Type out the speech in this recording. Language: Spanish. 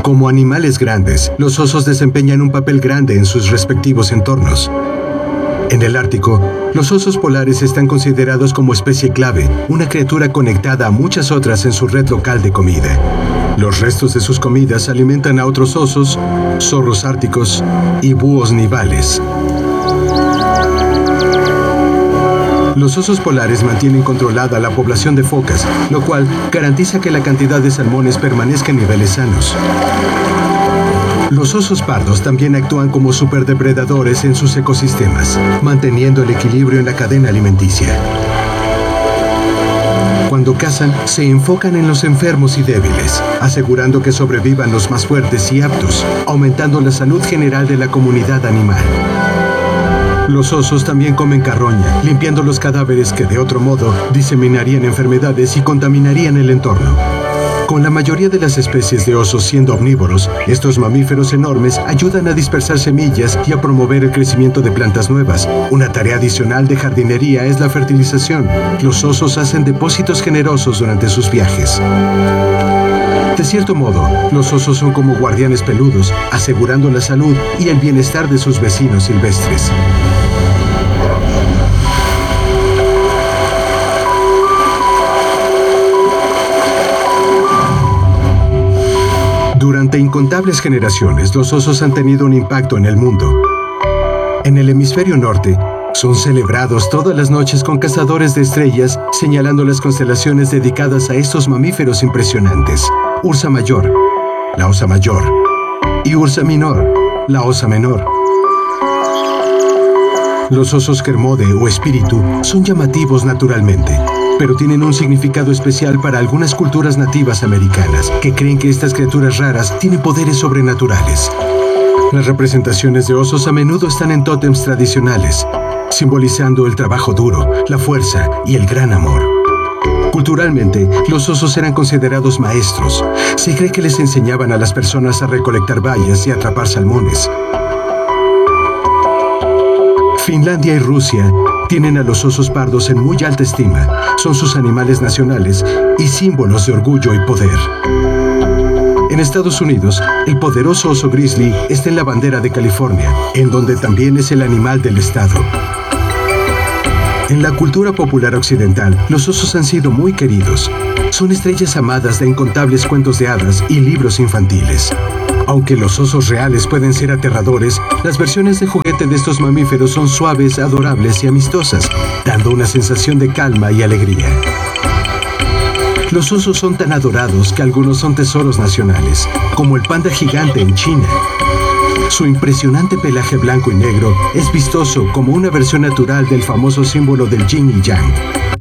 Como animales grandes, los osos desempeñan un papel grande en sus respectivos entornos. En el Ártico, los osos polares están considerados como especie clave, una criatura conectada a muchas otras en su red local de comida. Los restos de sus comidas alimentan a otros osos, zorros árticos y búhos nivales. Los osos polares mantienen controlada la población de focas, lo cual garantiza que la cantidad de salmones permanezca en niveles sanos. Los osos pardos también actúan como superdepredadores en sus ecosistemas, manteniendo el equilibrio en la cadena alimenticia. Cuando cazan, se enfocan en los enfermos y débiles, asegurando que sobrevivan los más fuertes y aptos, aumentando la salud general de la comunidad animal. Los osos también comen carroña, limpiando los cadáveres que de otro modo diseminarían enfermedades y contaminarían el entorno. Con la mayoría de las especies de osos siendo omnívoros, estos mamíferos enormes ayudan a dispersar semillas y a promover el crecimiento de plantas nuevas. Una tarea adicional de jardinería es la fertilización. Los osos hacen depósitos generosos durante sus viajes. De cierto modo, los osos son como guardianes peludos, asegurando la salud y el bienestar de sus vecinos silvestres. Durante incontables generaciones, los osos han tenido un impacto en el mundo. En el hemisferio norte, son celebrados todas las noches con cazadores de estrellas, señalando las constelaciones dedicadas a estos mamíferos impresionantes. Ursa Mayor, la Osa Mayor, y Ursa Minor, la Osa Menor. Los osos Kermode o espíritu son llamativos naturalmente, pero tienen un significado especial para algunas culturas nativas americanas, que creen que estas criaturas raras tienen poderes sobrenaturales. Las representaciones de osos a menudo están en tótems tradicionales, simbolizando el trabajo duro, la fuerza y el gran amor. Culturalmente, los osos eran considerados maestros. Se cree que les enseñaban a las personas a recolectar bayas y atrapar salmones. Finlandia y Rusia tienen a los osos pardos en muy alta estima. Son sus animales nacionales y símbolos de orgullo y poder. En Estados Unidos, el poderoso oso grizzly está en la bandera de California, en donde también es el animal del estado. En la cultura popular occidental, los osos han sido muy queridos. Son estrellas amadas de incontables cuentos de hadas y libros infantiles. Aunque los osos reales pueden ser aterradores, las versiones de juguete de estos mamíferos son suaves, adorables y amistosas, dando una sensación de calma y alegría. Los osos son tan adorados que algunos son tesoros nacionales, como el panda gigante en China. Su impresionante pelaje blanco y negro es vistoso como una versión natural del famoso símbolo del yin y yang,